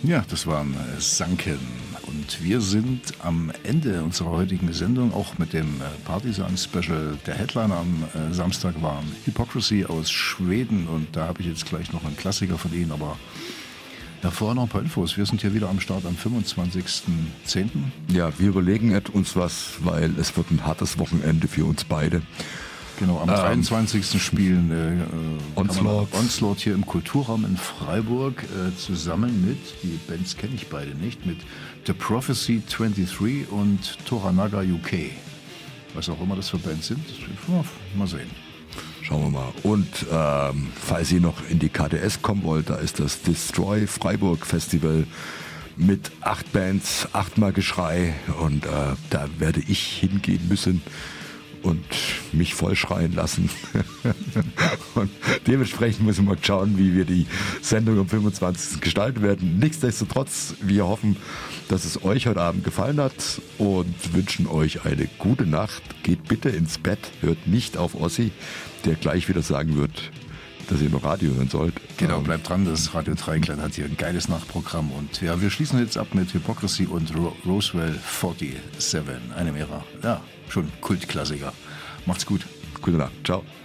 Ja, das waren Sanken. Und wir sind am Ende unserer heutigen Sendung, auch mit dem Partisan-Special. Der Headliner am Samstag war Hypocrisy aus Schweden. Und da habe ich jetzt gleich noch einen Klassiker von Ihnen. Aber davor noch ein paar Infos. Wir sind hier wieder am Start am 25.10. Ja, wir überlegen uns was, weil es wird ein hartes Wochenende für uns beide. Genau, am 23. spielen Onslaught hier im Kulturraum in Freiburg zusammen mit, die Bands kenne ich beide nicht, mit The Prophecy 23 und Toranaga UK. Was auch immer das für Bands sind, mal sehen. Schauen wir mal. Und falls ihr noch in die KDS kommen wollt, da ist das Destroy Freiburg Festival mit 8 Bands, 8-mal Geschrei und da werde ich hingehen müssen und mich vollschreien lassen. Und dementsprechend müssen wir schauen, wie wir die Sendung am 25. gestalten werden. Nichtsdestotrotz, wir hoffen, dass es euch heute Abend gefallen hat und wünschen euch eine gute Nacht. Geht bitte ins Bett, hört nicht auf Ossi, der gleich wieder sagen wird, dass ihr noch Radio hören sollt. Genau, bleibt dran, das Radio Dreieckland hat hier ein geiles Nachtprogramm. Und ja, wir schließen jetzt ab mit Hypocrisy und Roswell 47, einem ihrer, ja, schon Kultklassiker. Macht's gut. Gute Nacht, ciao.